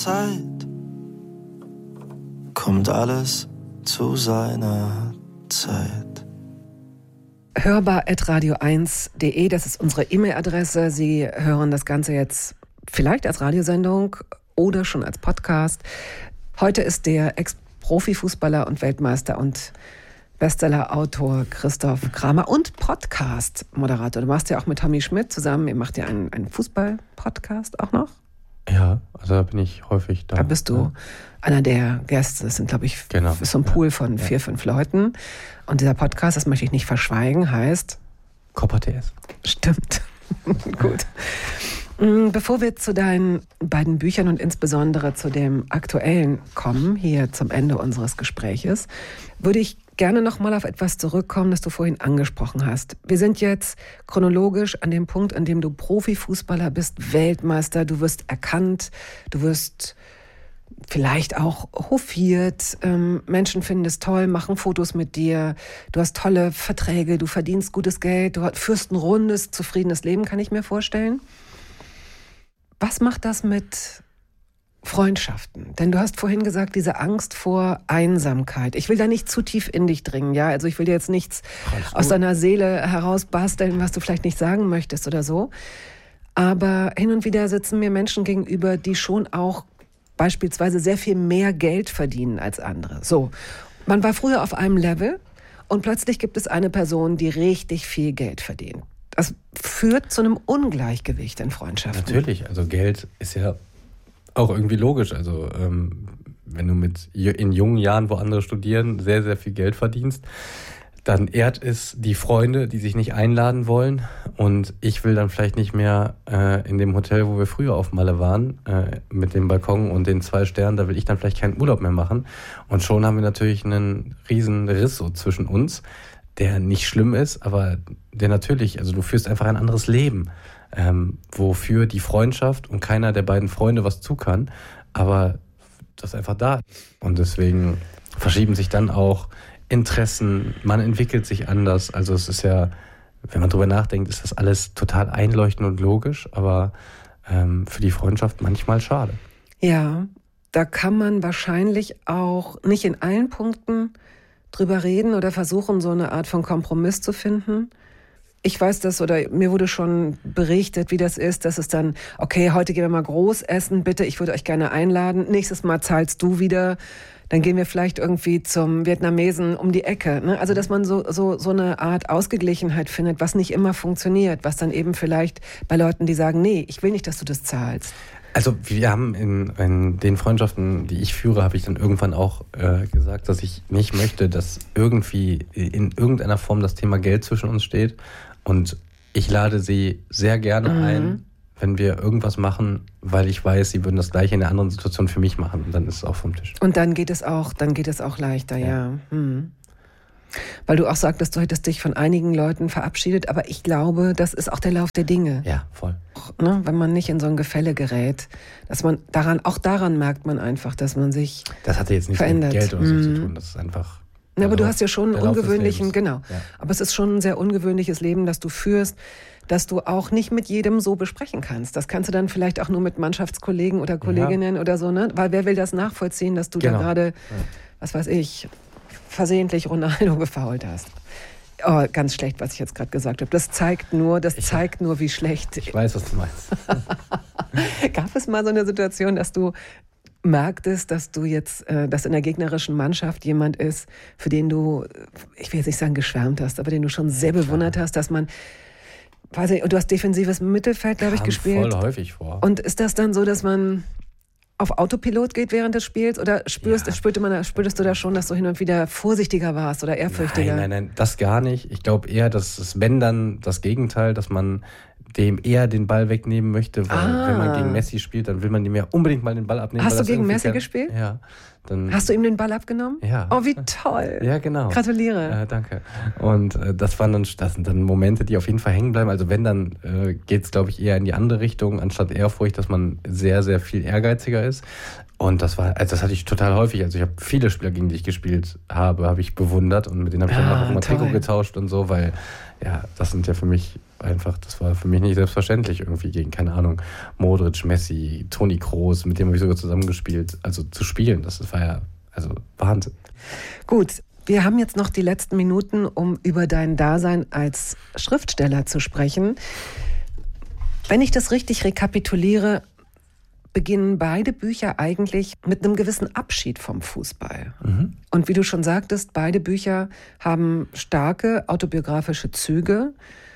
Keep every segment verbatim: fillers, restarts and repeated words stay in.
Zeit. Kommt alles zu seiner Zeit. hörbar at radio eins punkt de, das ist unsere E-Mail-Adresse. Sie hören das Ganze jetzt vielleicht als Radiosendung oder schon als Podcast. Heute ist der Ex-Profifußballer und Weltmeister und Bestseller-Autor Christoph Kramer und Podcast-Moderator. Du machst ja auch mit Tommy Schmidt zusammen, ihr macht ja einen, einen Fußball-Podcast auch noch. Ja, also da bin ich häufig da. Da bist du ja einer der Gäste. Das sind, glaube ich, genau. ist so ein Pool ja. von ja. vier, fünf Leuten. Und dieser Podcast, das möchte ich nicht verschweigen, heißt Copper T S. Stimmt. Gut. Bevor wir zu deinen beiden Büchern und insbesondere zu dem aktuellen kommen, hier zum Ende unseres Gespräches, würde ich gerne noch mal auf etwas zurückkommen, das du vorhin angesprochen hast. Wir sind jetzt chronologisch an dem Punkt, an dem du Profifußballer bist, Weltmeister, du wirst erkannt, du wirst vielleicht auch hofiert, ähm, Menschen finden es toll, machen Fotos mit dir, du hast tolle Verträge, du verdienst gutes Geld, du führst ein rundes, zufriedenes Leben, kann ich mir vorstellen. Was macht das mit Freundschaften? Denn du hast vorhin gesagt, diese Angst vor Einsamkeit. Ich will da nicht zu tief in dich dringen, ja? Also ich will dir jetzt nichts aus deiner Seele herausbasteln, was du vielleicht nicht sagen möchtest oder so. Aber hin und wieder sitzen mir Menschen gegenüber, die schon auch beispielsweise sehr viel mehr Geld verdienen als andere. So, man war früher auf einem Level und plötzlich gibt es eine Person, die richtig viel Geld verdient. Das führt zu einem Ungleichgewicht in Freundschaften. Natürlich, also Geld ist ja auch irgendwie logisch. Also ähm, wenn du mit in jungen Jahren, wo andere studieren, sehr, sehr viel Geld verdienst, dann ehrt es die Freunde, die sich nicht einladen wollen. Und ich will dann vielleicht nicht mehr äh, in dem Hotel, wo wir früher auf Malle waren, äh, mit dem Balkon und den zwei Sternen, da will ich dann vielleicht keinen Urlaub mehr machen. Und schon haben wir natürlich einen riesen Riss so zwischen uns, der nicht schlimm ist, aber der natürlich, also du führst einfach ein anderes Leben, ähm, wofür die Freundschaft und keiner der beiden Freunde was zu kann, aber das ist einfach da. Und deswegen verschieben sich dann auch Interessen, man entwickelt sich anders. Also es ist ja, wenn man drüber nachdenkt, ist das alles total einleuchtend und logisch, aber ähm, für die Freundschaft manchmal schade. Ja, da kann man wahrscheinlich auch nicht in allen Punkten drüber reden oder versuchen, so eine Art von Kompromiss zu finden. Ich weiß das, oder mir wurde schon berichtet, wie das ist, dass es dann, okay, heute gehen wir mal groß essen, bitte, ich würde euch gerne einladen, nächstes Mal zahlst du wieder, dann gehen wir vielleicht irgendwie zum Vietnamesen um die Ecke. Ne? Also, dass man so, so, so eine Art Ausgeglichenheit findet, was nicht immer funktioniert, was dann eben vielleicht bei Leuten, die sagen, nee, ich will nicht, dass du das zahlst. Also wir haben in, in den Freundschaften, die ich führe, habe ich dann irgendwann auch äh, gesagt, dass ich nicht möchte, dass irgendwie in irgendeiner Form das Thema Geld zwischen uns steht. Und ich lade sie sehr gerne mhm. ein, wenn wir irgendwas machen, weil ich weiß, sie würden das Gleiche in einer anderen Situation für mich machen. Und dann ist es auch vom Tisch. Und dann geht es auch, dann geht es auch leichter, ja. ja. Hm. Weil du auch sagtest, du hättest dich von einigen Leuten verabschiedet, aber ich glaube, das ist auch der Lauf der Dinge. Ja, voll. Ne, wenn man nicht in so ein Gefälle gerät, dass man daran, auch daran merkt man einfach, dass man sich Das hatte jetzt nichts verändert. mit Geld oder so mm. zu tun, das ist einfach... Ja, aber Lauf, du hast ja schon einen ungewöhnlichen, genau, ja. aber es ist schon ein sehr ungewöhnliches Leben, das du führst, das du auch nicht mit jedem so besprechen kannst. Das kannst du dann vielleicht auch nur mit Mannschaftskollegen oder Kolleginnen ja. oder so, ne? Weil wer will das nachvollziehen, dass du genau. da gerade, ja. was weiß ich, versehentlich Ronaldo gefoult hast. Oh, ganz schlecht, was ich jetzt gerade gesagt habe. Das zeigt nur, das ich, zeigt nur, wie schlecht. Ich weiß, was du meinst. Gab es mal so eine Situation, dass du merktest, dass du jetzt, äh, dass in der gegnerischen Mannschaft jemand ist, für den du, ich will jetzt nicht sagen geschwärmt hast, aber den du schon sehr ja, bewundert hast, dass man, weiß ich, du hast defensives Mittelfeld, glaube ich, gespielt. Voll häufig vor. Und ist das dann so, dass man auf Autopilot geht während des Spiels oder spürst, ja. spürte man, spürtest du da schon, dass du hin und wieder vorsichtiger warst oder ehrfürchtiger? Nein, nein, nein, das gar nicht. Ich glaube eher, dass es, wenn dann das Gegenteil, dass man dem eher den Ball wegnehmen möchte, weil ah. wenn man gegen Messi spielt, dann will man ihm ja unbedingt mal den Ball abnehmen. Hast du gegen Messi kann. gespielt? Ja. Dann Hast du ihm den Ball abgenommen? Ja. Oh, wie toll. Ja, genau. Gratuliere. Äh, danke. Und äh, das waren dann, das sind dann Momente, die auf jeden Fall hängen bleiben. Also wenn, dann äh, geht es, glaube ich, eher in die andere Richtung, anstatt Ehrfurcht, dass man sehr, sehr viel ehrgeiziger ist. Und das war, also das hatte ich total häufig. Also ich habe viele Spieler, gegen die ich gespielt habe, habe ich bewundert und mit denen habe ich ah, dann auch mal Trikot getauscht und so, weil ja, das sind ja für mich einfach, das war für mich nicht selbstverständlich irgendwie gegen, keine Ahnung, Modric, Messi, Toni Kroos, mit dem habe ich sogar zusammengespielt. Also zu spielen, das war ja also Wahnsinn. Gut, wir haben jetzt noch die letzten Minuten, um über dein Dasein als Schriftsteller zu sprechen. Wenn ich das richtig rekapituliere, beginnen beide Bücher eigentlich mit einem gewissen Abschied vom Fußball. Mhm. Und wie du schon sagtest, beide Bücher haben starke autobiografische Züge.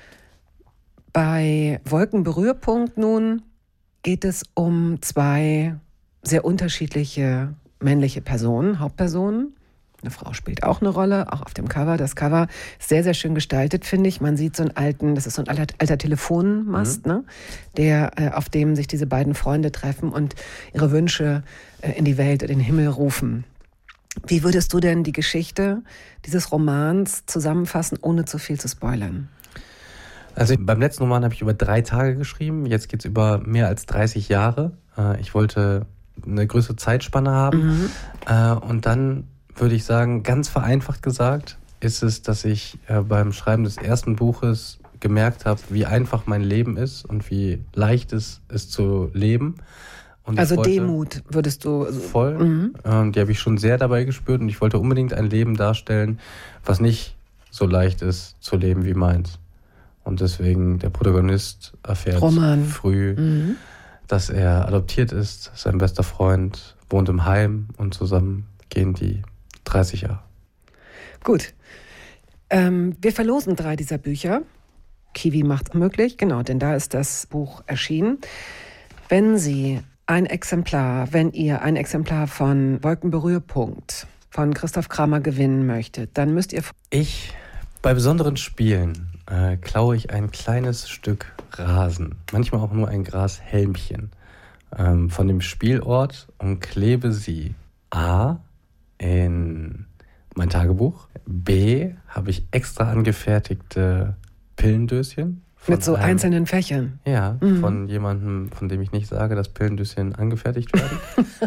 Bei Wolkenberührpunkt nun geht es um zwei sehr unterschiedliche männliche Personen, Hauptpersonen. Eine Frau spielt auch eine Rolle, auch auf dem Cover. Das Cover ist sehr, sehr schön gestaltet, finde ich. Man sieht so einen alten, das ist so ein alter, alter Telefonmast, mhm. ne? Der, äh, auf dem sich diese beiden Freunde treffen und ihre Wünsche äh, in die Welt, in den Himmel rufen. Wie würdest du denn die Geschichte dieses Romans zusammenfassen, ohne zu viel zu spoilern? Also beim letzten Roman habe ich über drei Tage geschrieben. Jetzt geht es über mehr als dreißig Jahre. Äh, ich wollte eine größere Zeitspanne haben. Mhm. Äh, und dann würde ich sagen, ganz vereinfacht gesagt, ist es, dass ich äh, beim Schreiben des ersten Buches gemerkt habe, wie einfach mein Leben ist und wie leicht es ist zu leben. Und also wollte, Demut würdest du... Voll. Mhm. Ähm, die habe ich schon sehr dabei gespürt und ich wollte unbedingt ein Leben darstellen, was nicht so leicht ist zu leben wie meins. Und deswegen, der Protagonist erfährt Roman. früh, mhm. dass er adoptiert ist, sein bester Freund wohnt im Heim und zusammen gehen die dreißig Jahre. Gut. Ähm, wir verlosen drei dieser Bücher. Kiwi macht's möglich, genau, denn da ist das Buch erschienen. Wenn Sie ein Exemplar, wenn ihr ein Exemplar von Wolkenberührpunkt von Christoph Kramer gewinnen möchtet, dann müsst ihr... Ich, bei besonderen Spielen, äh, klaue ich ein kleines Stück Rasen, manchmal auch nur ein Grashelmchen, ähm, von dem Spielort und klebe sie A in mein Tagebuch. B habe ich extra angefertigte Pillendöschen. Mit so einem, einzelnen Fächern? Ja, mhm. von jemandem, von dem ich nicht sage, dass Pillendöschen angefertigt werden.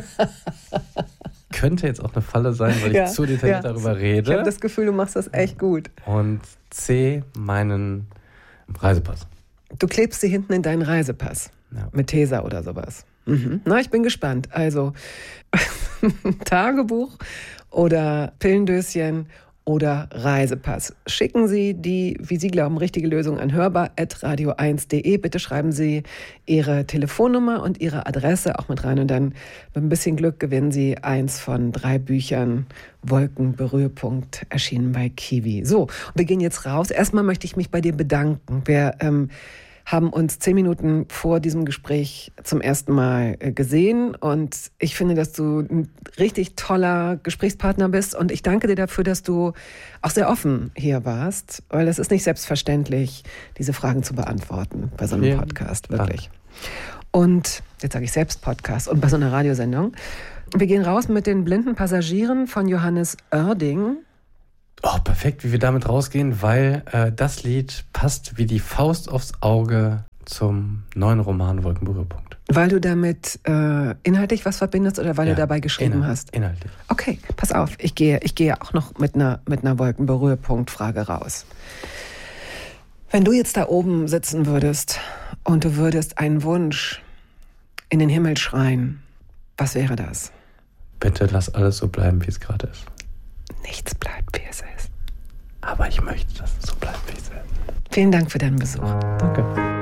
Könnte jetzt auch eine Falle sein, weil ja, ich zu detailliert ja. darüber rede. Ich habe das Gefühl, du machst das echt gut. Und C, meinen Reisepass. Du klebst sie hinten in deinen Reisepass. Ja. Mit Tesa oder sowas. Mhm. Na, ich bin gespannt. Also Tagebuch oder Pillendöschen oder Reisepass. Schicken Sie die, wie Sie glauben, richtige Lösung an hörbar at radio eins punkt de. Bitte schreiben Sie Ihre Telefonnummer und Ihre Adresse auch mit rein und dann mit ein bisschen Glück gewinnen Sie eins von drei Büchern Wolkenberührpunkt, erschienen bei Kiwi. So, wir gehen jetzt raus. Erstmal möchte ich mich bei dir bedanken. Wir ähm, haben uns zehn Minuten vor diesem Gespräch zum ersten Mal gesehen und ich finde, dass du ein richtig toller Gesprächspartner bist und ich danke dir dafür, dass du auch sehr offen hier warst, weil es ist nicht selbstverständlich, diese Fragen zu beantworten bei so einem Vielen Podcast, wirklich. Dank. Und jetzt sage ich selbst Podcast und bei so einer Radiosendung. Wir gehen raus mit den blinden Passagieren von Johannes Oerding. Oh, perfekt, wie wir damit rausgehen, weil äh, das Lied passt wie die Faust aufs Auge zum neuen Roman Wolkenberührpunkt. Weil du damit äh, inhaltlich was verbindest oder weil ja, du dabei geschrieben inhalt, hast? Inhaltlich. Okay, pass auf, ich gehe, ich gehe auch noch mit einer, mit einer Wolkenberührpunkt-Frage raus. Wenn du jetzt da oben sitzen würdest und du würdest einen Wunsch in den Himmel schreien, was wäre das? Bitte lass alles so bleiben, wie es gerade ist. Nichts bleibt, wie es ist. Aber ich möchte, dass es so bleibt, wie es ist. Vielen Dank für deinen Besuch. Danke.